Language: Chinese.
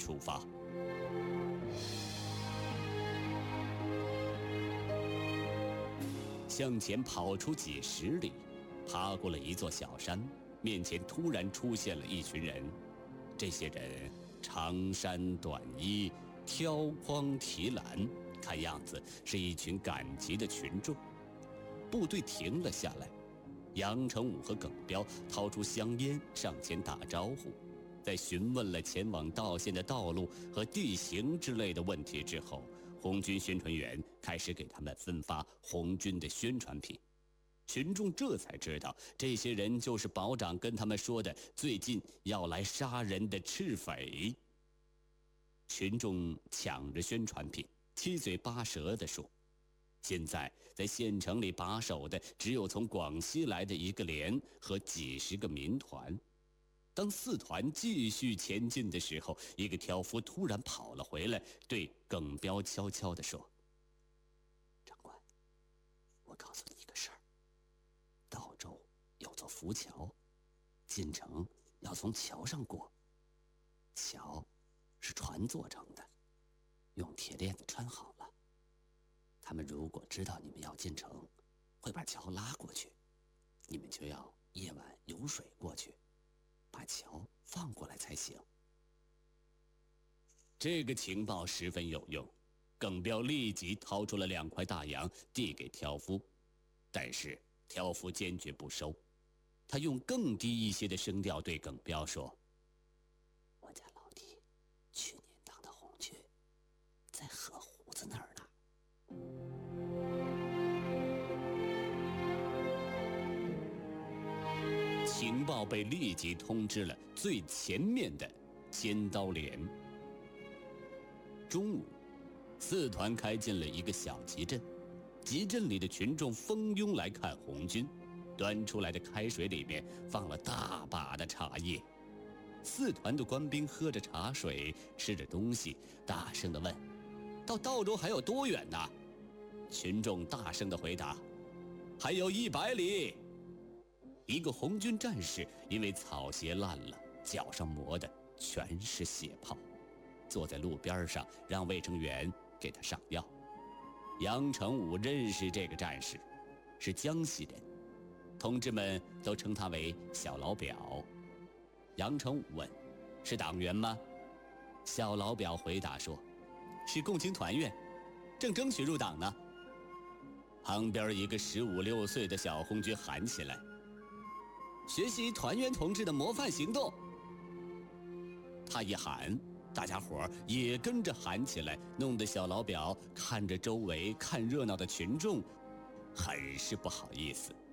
出发。向前跑出几十里，爬过了一座小山，面前突然出现了一群人。这些人长衫短衣，挑筐提篮，看样子是一群赶集的群众。部队停了下来，杨成武和耿彪掏出香烟上前打招呼。在询问了前往道县的道路和地形之类的问题之后，红军宣传员开始给他们分发红军的宣传品。群众这才知道，这些人就是保长跟他们说的最近要来杀人的赤匪。群众抢着宣传品，七嘴八舌地说，现在在县城里把守的只有从广西来的一个连和几十个民团。当四团继续前进的时候，一个挑夫突然跑了回来，对耿彪悄悄地说，长官，我告诉你一个事儿，道州有座浮桥，进城要从桥上过，桥是船做成的，用铁链子穿好了。他们如果知道你们要进城，会把桥拉过去，你们就要夜晚游水过去，把桥放过来才行。这个情报十分有用，耿彪立即掏出了2块大洋递给挑夫，但是挑夫坚决不收。他用更低一些的声调对耿彪说，我家老弟去年当的红军，在河胡子那儿呢。情报被立即通知了最前面的尖刀连。中午，四团开进了一个小集镇，集镇里的群众蜂拥来看红军，端出来的开水里面放了大把的茶叶。四团的官兵喝着茶水，吃着东西，大声地问，到道州还有多远呢？群众大声地回答，还有100里。一个红军战士因为草鞋烂了，脚上磨的全是血泡，坐在路边上让卫生员给他上药。杨成武认识这个战士，是江西人，同志们都称他为小老表。杨成武问，是党员吗？小老表回答说，是共青团员，正争取入党呢。旁边一个15、16岁的小红军喊起来，学习团员同志的模范行动。他一喊，大家伙也跟着喊起来，弄得小老表看着周围看热闹的群众很是不好意思。